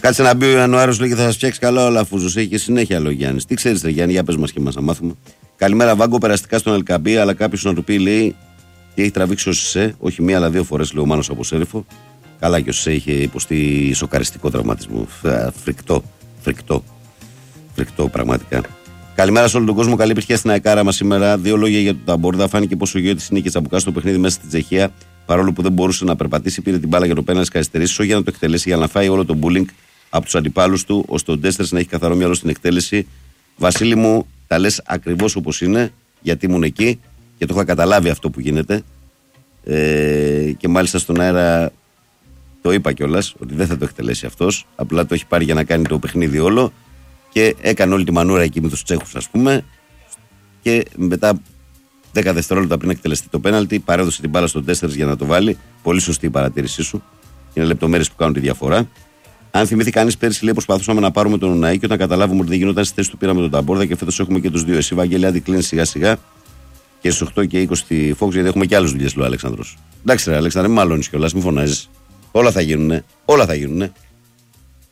Κάτσε να μπει ο Ιανουάριος, λέει, και θα σας φτιάξει καλά ο Λαφούζος. Έχει και συνέχεια, λέει ο Γιάννης. Τι ξέρεις, ρε Γιάννη, για πες μας και μας να μάθουμε. Καλημέρα, Βάγκο, περαστικά στον Ελκαμπή, αλλά κάποιος να του πει, λέει, τι έχει τραβήξει ο Σισε. Όχι μία, αλλά 2 φορές, λέει ο Μάνος από Σέριφο. Καλά, και ο Σισε είχε υποστεί σοκαριστικό τραυματισμό. Φρικτό, πραγματικά. Καλημέρα σε όλο τον κόσμο. Καλή επιτυχία στην αεκάρα μας σήμερα. 2 λόγια για τον Ταμπόρδα. Φάνηκε πόσο γιο είναι και τσαμπουκά στο παιχνίδι μέσα στην Τσεχία. Παρόλο που δεν μπορούσε να περπατήσει, πήρε την μπάλα για το πέναλτι καθυστερήσει, για να το εκτελέσει, για να φάει όλο το bullying από τους αντιπάλους του, ώστε ο Ντέστερς να έχει καθαρό μυαλό στην εκτέλεση. Βασίλη μου, τα λες ακριβώς όπως είναι, γιατί ήμουν εκεί και το είχα καταλάβει αυτό που γίνεται. Και μάλιστα στον αέρα το είπα κιόλας ότι δεν θα το εκτελέσει αυτός. Απλά το έχει πάρει για να κάνει το παιχνίδι όλο και έκανε όλη τη μανούρα εκεί με τους Τσέχους, ας πούμε. Και μετά 10 δευτερόλεπτα πριν εκτελεστεί το πέναλτι, παρέδωσε την μπάλα στον Ντέστερς για να το βάλει. Πολύ σωστή η παρατήρησή σου. Είναι λεπτομέρειες που κάνουν τη διαφορά. Αν θυμηθεί κανείς, πέρυσι, λέει, προσπαθούσαμε να πάρουμε τον Ουναή και όταν καταλάβουμε ότι δεν γινόταν στη θέση του πήραμε τον Ταμπόρδα και φέτος έχουμε και τους δύο. Εσύ, Βαγγέλη, άντι κλείνει σιγά-σιγά και στις 8 και 20 στη Fox, γιατί έχουμε και άλλες δουλειές, λέει ο Αλέξανδρος. Εντάξει, ρε Αλέξανδρε, μην μαλώνεις κιόλας, μην φωνάζεις. Όλα θα γίνουνε.